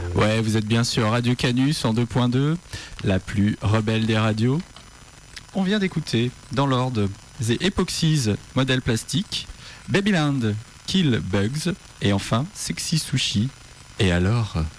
Ouais, vous êtes bien sur Radio Canus en 2.2, la plus rebelle des radios. On vient d'écouter, dans l'ordre, The Epoxies, Modèle Plastique, Babyland, Kill Bugs, et enfin Sexy Sushi. Et alors